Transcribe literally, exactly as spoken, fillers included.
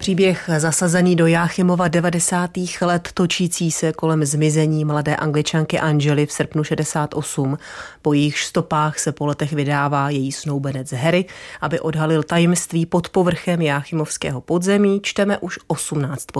Příběh zasazený do Jáchymova devadesátých let, točící se kolem zmizení mladé Angličanky Angely v srpnu šedesát osm. Po jejich stopách se po letech vydává její snoubenec Harry, aby odhalil tajemství pod povrchem jáchymovského podzemí. Čteme už osmnáct